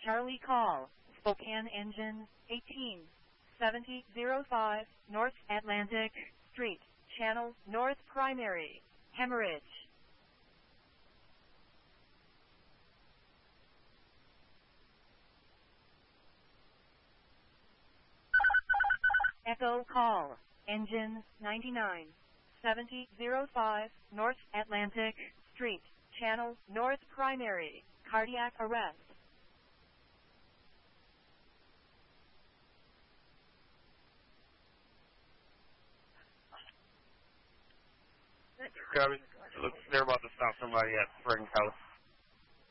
Charlie call, Spokane engine, 187005, North Atlantic Street, Channel, North Primary, Hemorrhage. Echo call, engine, 997005, North Atlantic Street, Channel, North Primary, cardiac arrest. Copy. Looks they're about to stop somebody at Spring House.